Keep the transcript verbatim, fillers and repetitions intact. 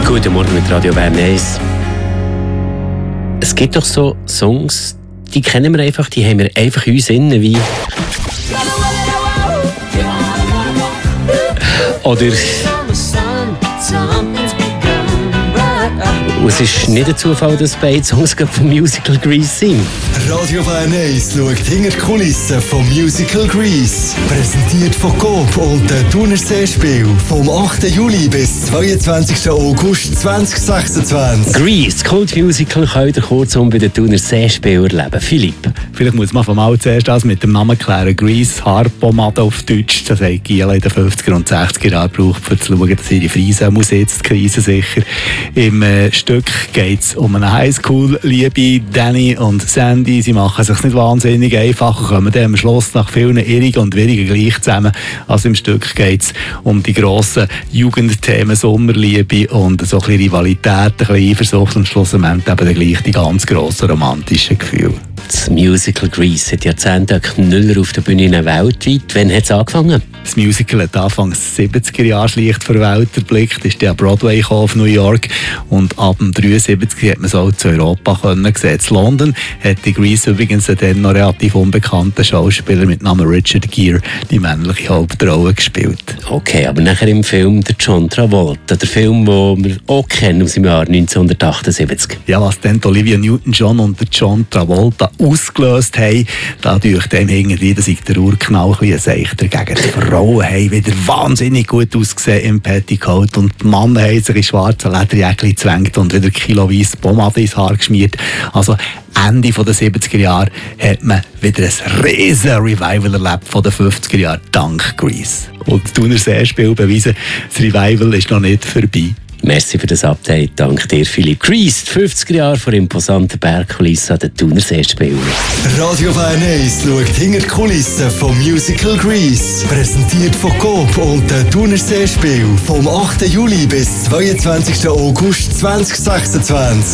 Guten Morgen mit Radio Bern eins. Es gibt doch so Songs, die kennen wir einfach, die haben wir einfach in uns innen, wie... Oder... Und es ist nicht ein Zufall, dass beide Songs vom Musical Grease sind. Radio Bern eins schaut hinter die Kulissen vom Musical Grease. Präsentiert von Coop und der Thunerseespiel vom achten Juli bis zweiundzwanzigsten August zweitausendsechsundzwanzig. Grease, Kultmusical, könnt ihr kurzum bei den Thunerseespiel erleben. Philipp. Vielleicht muss man von mal zuerst das mit dem Namen klären. Grease, Haarpomade auf Deutsch. Das hat Giela in den fünfziger und sechziger Jahren gebraucht, um zu schauen, dass ihre Friese muss jetzt krisensicher. Im äh, Stück geht es um eine Highschool-Liebe. Danny und Sandy, sie machen es sich nicht wahnsinnig einfach, kommen dann am Schluss nach vielen Irrigen und Wirrigen gleich zusammen. Also im Stück geht es um die grossen Jugendthemen, Sommerliebe und so ein bisschen Rivalität, ein bisschen Eifersucht und schlussendlich eben gleich die ganz grossen romantischen Gefühle. Das Musical Grease hat Jahrzehnte einen Knüller auf der Bühne weltweit. Wann hat es angefangen? Das Musical hat Anfang siebziger Jahre leicht vor Welt erblickt, ist der Broadway auf New York und ab dem dreiundsiebzig hat man es auch zu Europa können sehen. In London hat die Grease übrigens den noch relativ unbekannten Schauspieler mit Namen Richard Gere die männliche Hauptrolle gespielt. Okay, aber nachher im Film der John Travolta, der Film, den wir auch kennen aus dem Jahr neunzehnhundertachtundsiebzig. Ja, was dann Olivia Newton-John und der John Travolta ausgelöst haben, dadurch dem irgendwie, dass ich der Urknall ein seichter gegen die Frauen haben wieder wahnsinnig gut ausgesehen im Petticoat und die Männer haben sich in schwarze Lederjäckchen gezwängt und wieder kiloweise Pomade ins Haar geschmiert. Also Ende der siebziger Jahre hat man wieder ein riesen Revival erlebt von den fünfziger Jahren dank Grease. Und das Thunerseespiel beweisen, das Revival ist noch nicht vorbei. Merci für das Update. Dank dir, Philipp. Grease, die fünfziger Jahre vor imposanten Bergkulissen an den Thunerseespielen. Radio Bern eins schaut hinter die Kulissen vom Musical Grease. Präsentiert von Coop und der Thunerseespiel vom achten Juli bis zweiundzwanzigsten August zweitausendsechsundzwanzig.